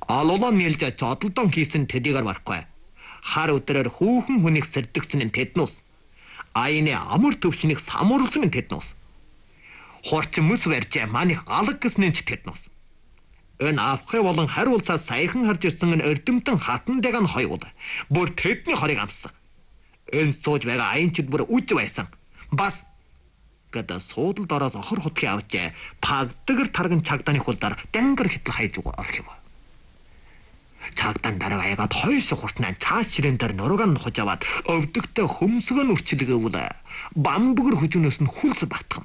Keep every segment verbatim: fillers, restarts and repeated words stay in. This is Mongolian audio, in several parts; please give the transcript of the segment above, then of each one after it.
Алуулан нээлж жодолдон хийсэн тэдийгээр барахгүй. Хар өдрөөр хүүхэн хүнийг сэрдэгсэн нь тэднус. Аяны амар төвчнийг самуурсан нь тэднус. Хорчин мэс барьж маних алаг гэснэн ч тэднус. Энэ авхай болон хариулцаа саяхан харж ирсэн нь эрдэмтэн хатан дэг нь хоёул. Бүр тэдний хорыг амссан. Энэ сууж байгаа аянчид бүр үж байсан. Бас гэдэг суудалд ороос охор хотхи авчээ. Пагдгэр тарган цагданы хулдаар дангар хитл хайж орох юм. Цагдаа дараа аягаад хойш хуртнаа цааш ширээн дээр нурууг нь хож аваад өвдөгтэй хөмсгөө нүрчилгээвэл бамбгэр хүжнөөс нь хүлс батгам.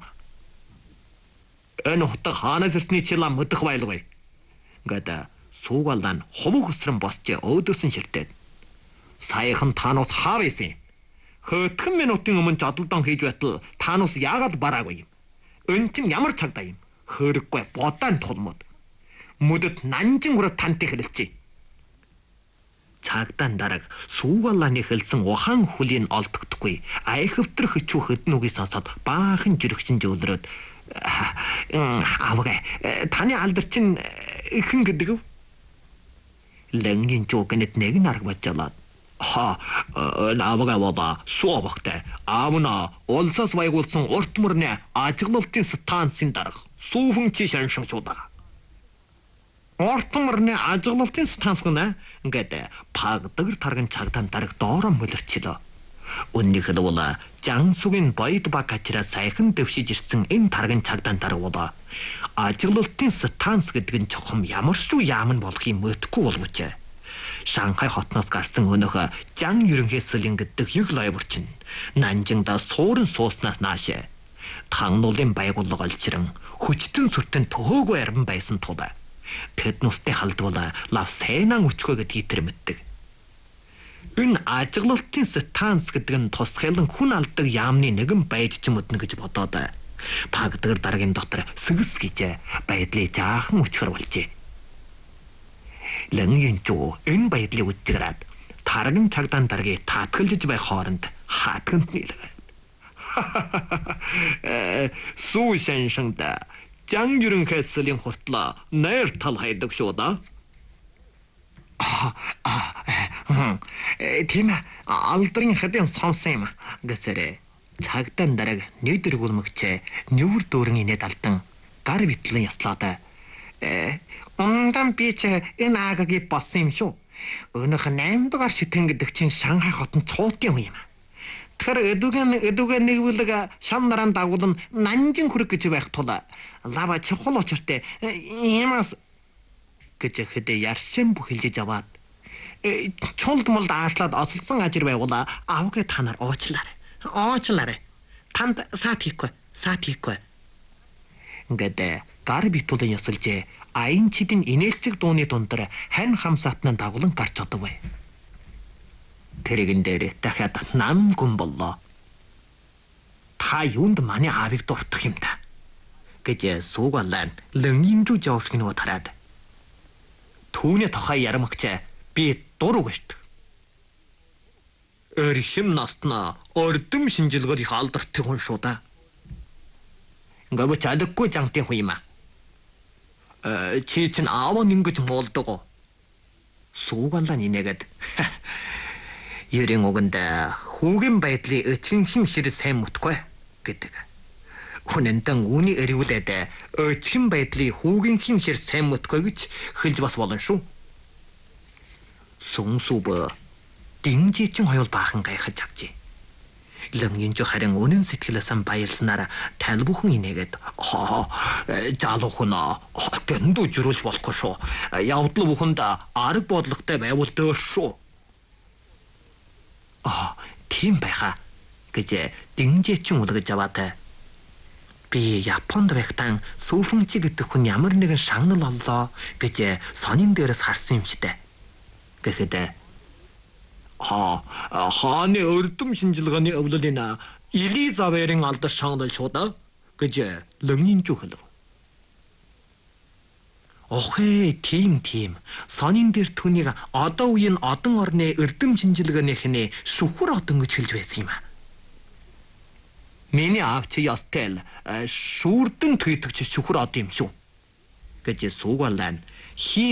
Энэ хотог хаанаас ирсний чила мэдэх байлгүй. Гэдэг суугаалаа ховог өсрөн босч өөдөөсөн ширтээд. Саяхан танаас хаа байсан юм? Хөтгөн минутын өмнө жодолдон хийж байтал танаас яагаад бараагүй юм? Өн чинь ямар цагдаа юм? Хөрөггүй бодаан тулмод. Мөдөд нанжин хүрээ тантыг хэлчихье. Цагдаа дараг суугаалааны хэлсэн ухан хүлийн олдогдохгүй. Айхвтар хөчүү хөднүгийг сонсоод баахан жирэгчин жөөлрөөд авгаа таны алдар чинь ихэн гэдэг вэ? Лэнгийн жогнэт нэг нарг бачалаад ха наавга вода суувахтай аавна олсос байгуулсан урт мөрнө ажиглалтын станцын дарга сүүфэн чи шаншин чудаа. Урт мөрнө ажиглалтын станц гэнэ ингээд пагдгэр тарган цагдаа дарга доорон мөлөрчлөө. Үннийх нь бол Жансугийн бойд баг ачраа сайхан дэвшиж ирсэн энэ тарган цагдаа дарга ажиглалтын станц гэдэг нь чухам ямар ч яам нь болохыг мэдхгүй болвч Шанхай хотноос гарсан өнөөх Жан ерөнхийлөгчийн гэдэг юг лайварчин Нанжингда суурин сууснаас нааш тагнуулын байгууллага олчрон хүчтэн сүртэн төхөөгөө арбан байсан тул тэд нустай халдвал лав сайнан өчгөө гэдгийг тэр мэддэг. Энэ ажиглалтын станц гэдэг нь тусгайлан хүн алдаг яамны нэгэн байж ч мэднэ гэж бодоод пагдгэр дараагийн дотор сэгэс гэж байдлыг жаахан өчгөр болжээ. Лэнгийн жоо энэ байдлыг үтгэрээд тарган цагдаа дараагийн татгалж байх хооронд хаатгант нийлээ. Сүү шаншинда Жан ерөнхийлөгчийн хуртлаа найр тал хайдаг шүү да. Тийм алдрын хэдэн сонсон юм гэсэрэ цагдаа дараг нийтэр гүрмөгчээ нүүр дүүрэн инээд алтан гар битлэн яслаад ундан би ч энэ агагийн болсон юм шүү. Өнөөх наймд дугаар шитгэн гэдэг чинь Шанхай хотын цуутын үе юм. Тэгэхээр эдүгэн эдүгэн нэгвэлэг шам наран дагуулн нанжин хүрэг гэж байх тул лава чухал очиртэй ямаас гэж хэдэ яршин бүхэлж аваад чулд мулд аашлаад ослсон ажир байгуул авгээ танаар уучлаарай. Уучлаарай. Танд саат хийхгүй. Саат хийхгүй. Ингээд гар битүүлэн ясалж аян чидийн инээлчиг дууны дундаар хань хамсаатнаа дагуулan гарч одогвэ. Тэрэгэн дээр дахиад нам гүн боллоо. Та юунд манай аавыг дурдах юм да? Гэж суугаалаа лэнгийн рүү явж гинөө тараад. Түүний тохой ярамгч би дуруу гэрт. Өрхим настна ордом шинжилгөөний алдартай хүн шүү да. Ингээд чадахгүй жантын хүн юм аа. Э чи чин аав нь ингэж молдог. Суугаалаа нинэгэд. Ерэн уганд хүүгийн байдлыг өчгөн ширээ сайн мутгүй гэдэг. Хүнэнтэн үүний эривлээд өчгөн байдлыг хүүгийн хин шир сайн мутгүй гэж хэлж бас болно шүү. Сүнсүб динжичин хоёул баахан гайхаж авчи. Лэнгийн жоо харин үнэн сэтгэлээсээ баярлснараа талбухан инээгээд хоо жалуухна гэнду жирүүлж болохгүй шүү. Явдал бүхэнд арга бодлоготой байвал дөөр шүү. Аа, тийм байхаа гэж динжичин үлгэж аваад би Японд байхдаа Сүфэнчи гэдэг хүн ямар нэгэн шагнал оллоо гэж сонин дээрээс харсан юм шидэ. Гэхэд ха хааны өрдөм шинжилгээний өвлөлийн Элизаберийн алдар шагнал шууд гэж лөнгийн жүхэл. Охэ тийм тийм сонин дээр түүнийг одоо үеийн одон орны эрдэм шинжилгээнийхний шүхэр одон гэж хэлж байсан юм а. Миний аав чи ястел шүүрдэн түйдэгч шүхэр од юм шүү гэж суугаалаа хий